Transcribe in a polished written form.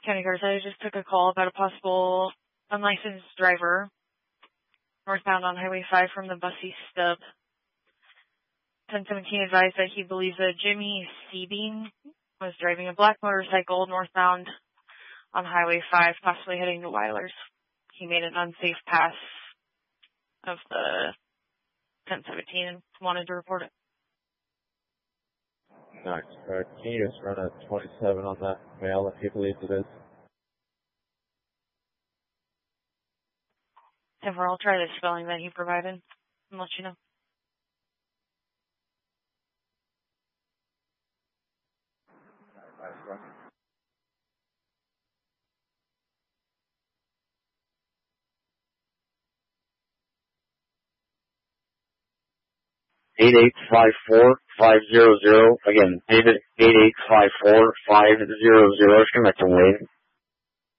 County Garza just took a call about a possible unlicensed driver northbound on Highway 5 from the Bussy stub. 1017 advised that he believes that Jimmy Seabean was driving a black motorcycle northbound on Highway 5, possibly heading to Weiler's. He made an unsafe pass of the 1017 and wanted to report it. Nice. Can you just run a 27 on that male if he believes it is? Denver, I'll try the spelling that he provided and let you know. Nice, 8854-500, again, David 8854-500, connect to Wayne.